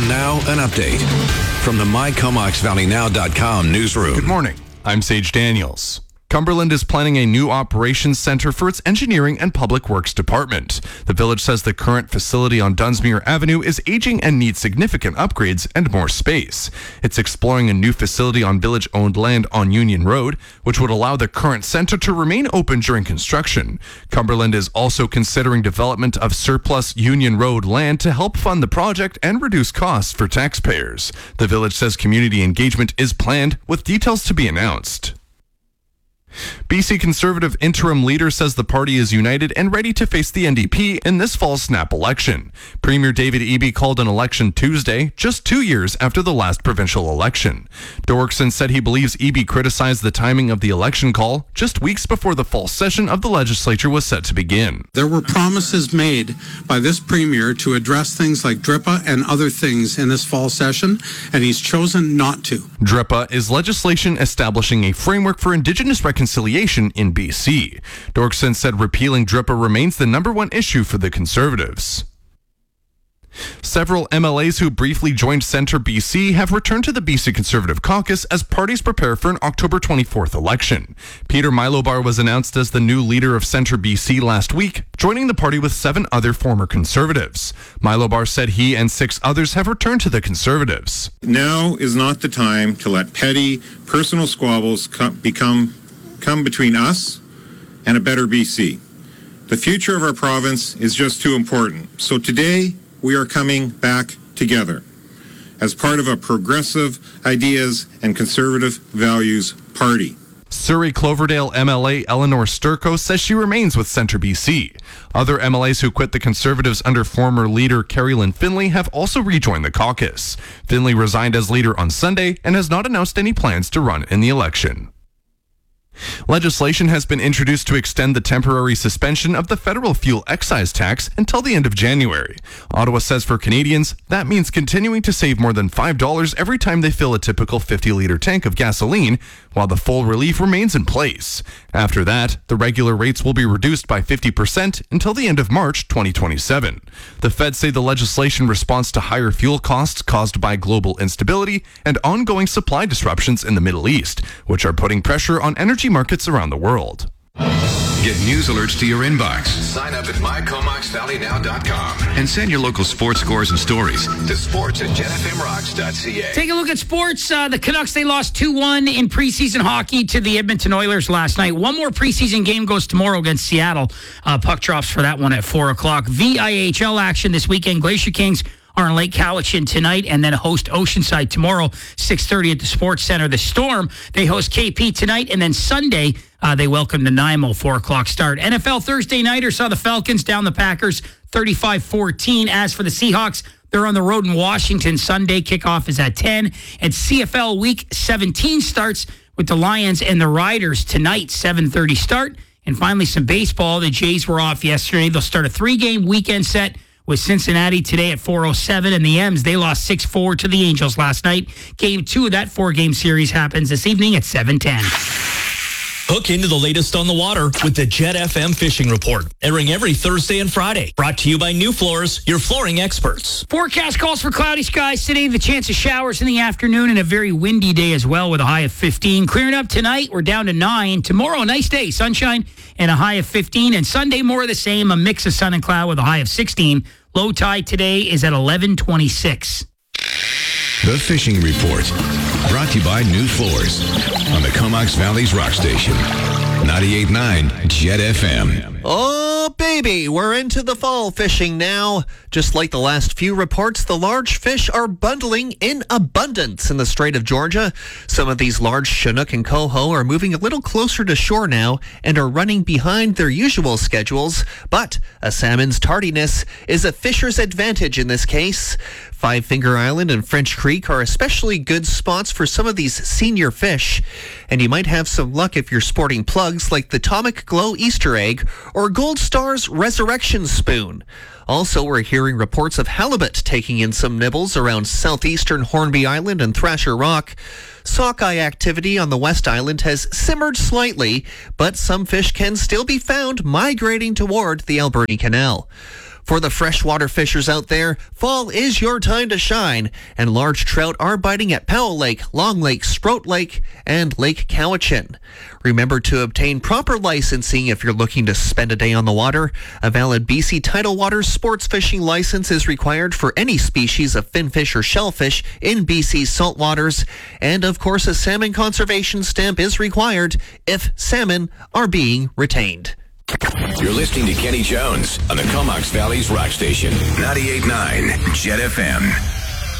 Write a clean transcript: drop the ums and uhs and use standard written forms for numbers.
And now, an update from the MyComoxValleyNow.com newsroom. Good morning. I'm Sage Daniels. Cumberland is planning a new operations center for its engineering and public works department. The village says the current facility on Dunsmuir Avenue is aging and needs significant upgrades and more space. It's exploring a new facility on village-owned land on Union Road, which would allow the current center to remain open during construction. Cumberland is also considering development of surplus Union Road land to help fund the project and reduce costs for taxpayers. The village says community engagement is planned, with details to be announced. BC Conservative interim leader says the party is united and ready to face the NDP in this fall's snap election. Premier David Eby called an election Tuesday, just 2 years after the last provincial election. Dorkson said he believes Eby criticized the timing of the election call just weeks before the fall session of the legislature was set to begin. There were promises made by this premier to address things like DRIPA and other things in this fall session, and he's chosen not to. DRIPA is legislation establishing a framework for Indigenous reconciliation in BC. Dorkson said repealing DRIPA remains the number one issue for the Conservatives. Several MLAs who briefly joined Centre BC have returned to the BC Conservative Caucus as parties prepare for an October 24th election. Peter Mylobar was announced as the new leader of Centre BC last week, joining the party with 7 other former Conservatives. Mylobar said he and 6 others have returned to the Conservatives. Now is not the time to let petty, personal squabbles come between us and a better BC. The future of our province is just too important. So today, we are coming back together as part of a progressive ideas and conservative values party. Surrey Cloverdale MLA Eleanor Sturko says she remains with Centre BC. Other MLAs who quit the Conservatives under former leader Carrie-Lynne Finlay have also rejoined the caucus. Finlay resigned as leader on Sunday and has not announced any plans to run in the election. Legislation has been introduced to extend the temporary suspension of the federal fuel excise tax until the end of January. Ottawa says for Canadians, that means continuing to save more than $5 every time they fill a typical 50-liter tank of gasoline, while the full relief remains in place. After that, the regular rates will be reduced by 50% until the end of March 2027. The feds say the legislation responds to higher fuel costs caused by global instability and ongoing supply disruptions in the Middle East, which are putting pressure on energy markets around the world. Get news alerts to your inbox. Sign up at MyComoxValleyNow.com and send your local sports scores and stories to sports@jetfmrocks.ca. Take a look at sports. The Canucks, they lost 2-1 in preseason hockey to the Edmonton Oilers last night. One more preseason game goes tomorrow against Seattle. Puck drops for that one at 4 o'clock. VIHL action this weekend. Glacier Kings are in Lake Cowichan tonight and then host Oceanside tomorrow, 6:30 at the Sports Center. The Storm, they host KP tonight, and then Sunday, they welcome Nanaimo, 4 o'clock start. NFL Thursday nighter saw the Falcons down the Packers 35-14. As for the Seahawks, they're on the road in Washington. Sunday kickoff is at 10. And CFL Week 17 starts with the Lions and the Riders tonight, 7:30 start. And finally, some baseball. The Jays were off yesterday. They'll start a 3-game weekend set with Cincinnati today at 4:07, and the M's, they lost 6-4 to the Angels last night. Game 2 of that 4-game series happens this evening at 7:10. Hook into the latest on the water with the Jet FM Fishing Report, airing every Thursday and Friday. Brought to you by New Floors, your flooring experts. Forecast calls for cloudy skies today, the chance of showers in the afternoon, and a very windy day as well with a high of 15. Clearing up tonight, we're down to 9. Tomorrow, a nice day, sunshine and a high of 15. And Sunday, more of the same, a mix of sun and cloud with a high of 16. Low tide today is at 11:26. The Fishing Report, brought to you by New Floors on the Comox Valley's Rock Station, 98.9 Jet FM. Oh, baby, we're into the fall fishing now. Just like the last few reports, the large fish are bundling in abundance in the Strait of Georgia. Some of these large Chinook and coho are moving a little closer to shore now and are running behind their usual schedules. But a salmon's tardiness is a fisher's advantage in this case. Five Finger Island and French Creek are especially good spots for some of these senior fish. And you might have some luck if you're sporting plugs like the Atomic Glow Easter egg or Gold Star's Resurrection Spoon. Also, we're hearing reports of halibut taking in some nibbles around southeastern Hornby Island and Thrasher Rock. Sockeye activity on the West Island has simmered slightly, but some fish can still be found migrating toward the Alberni Canal. For the freshwater fishers out there, fall is your time to shine, and large trout are biting at Powell Lake, Long Lake, Sproat Lake, and Lake Cowichan. Remember to obtain proper licensing if you're looking to spend a day on the water. A valid BC Tidal Waters sports fishing license is required for any species of finfish or shellfish in BC's salt waters. And of course, a salmon conservation stamp is required if salmon are being retained. You're listening to Kenny Jones on the Comox Valley's Rock Station, 98.9 Jet FM.